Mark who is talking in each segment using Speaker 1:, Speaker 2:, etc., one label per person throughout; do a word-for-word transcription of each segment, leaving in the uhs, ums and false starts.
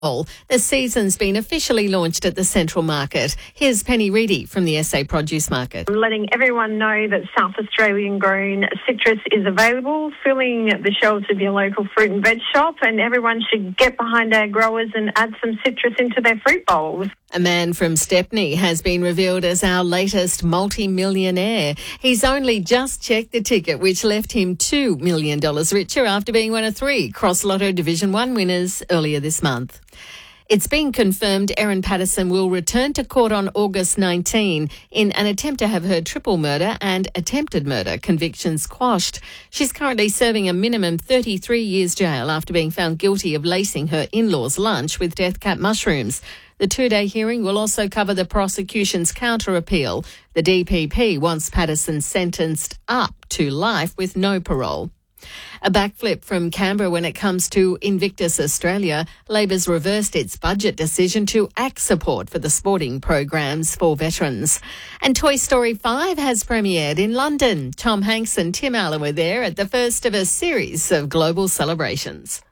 Speaker 1: The season's been officially launched at the Central Market. Here's Penny Reedy from the S A Produce Market.
Speaker 2: I'm letting everyone know that South Australian grown citrus is available, filling the shelves of your local fruit and veg shop, and everyone should get behind our growers and add some citrus into their fruit bowls.
Speaker 1: A man from Stepney has been revealed as our latest multi-millionaire. He's only just checked the ticket, which left him two million dollars richer after being one of three Cross Lotto Division one winners earlier this month. It's been confirmed Erin Patterson will return to court on August nineteenth in an attempt to have her triple murder and attempted murder convictions quashed. She's currently serving a minimum thirty-three years jail after being found guilty of lacing her in-laws' lunch with death cap mushrooms. The two-day hearing will also cover the prosecution's counter-appeal. The D P P wants Patterson sentenced up to life with no parole. A backflip from Canberra when it comes to Invictus Australia. Labor's reversed its budget decision to axe support for the sporting programs for veterans. And Toy Story five has premiered in London. Tom Hanks and Tim Allen were there at the first of a series of global celebrations.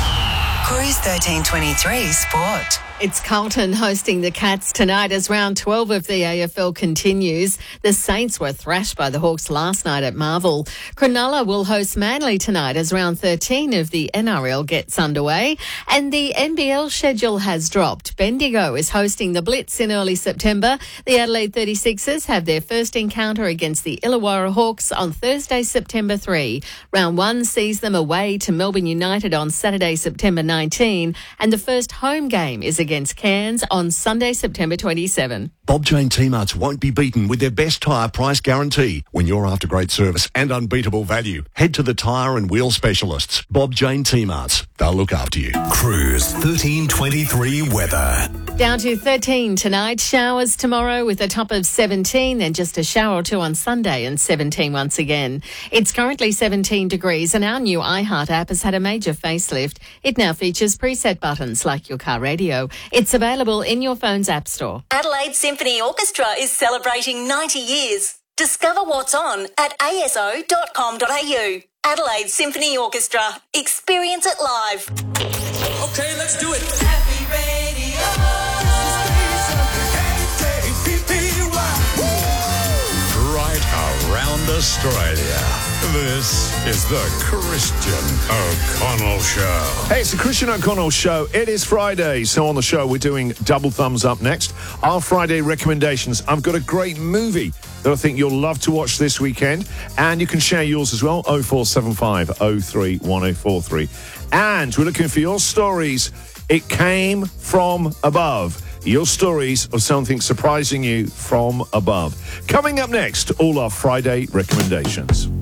Speaker 3: Cruise thirteen twenty-three Sport.
Speaker 1: It's Carlton hosting the Cats tonight as round twelve of the A F L continues. The Saints were thrashed by the Hawks last night at Marvel. Cronulla will host Manly tonight as round thirteen of the N R L gets underway. And the N B L schedule has dropped. Bendigo is hosting the Blitz in early September. The Adelaide thirty-sixers have their first encounter against the Illawarra Hawks on Thursday, September third. Round one sees them away to Melbourne United on Saturday, September nineteenth. And the first home game is against Cairns on Sunday, September twenty-seventh.
Speaker 4: Bob Jane T-Marts won't be beaten with their best tyre price guarantee. When you're after great service and unbeatable value, head to the tyre and wheel specialists. Bob Jane T-Marts. They'll look after you.
Speaker 5: Cruise thirteen twenty-three weather.
Speaker 1: Down to thirteen tonight. Showers tomorrow with a top of seventeen, then just a shower or two on Sunday and seventeen once again. It's currently seventeen degrees and our new iHeart app has had a major facelift. It now features preset buttons like your car radio. It's available in your phone's app store.
Speaker 6: Adelaide Symphony Orchestra is celebrating ninety years. Discover what's on at a s o dot com dot a u. Adelaide Symphony Orchestra. Experience it live.
Speaker 7: Okay, let's do it. Happy Radio. Right around Australia. This is the Christian O'Connell Show.
Speaker 8: Hey, it's the Christian O'Connell Show. It is Friday, so on the show we're doing Double Thumbs Up next. Our Friday recommendations. I've got a great movie that I think you'll love to watch this weekend, and you can share yours as well, oh four seven five oh three one oh four three. And we're looking for your stories. It came from above. Your stories of something surprising you from above. Coming up next, all our Friday recommendations.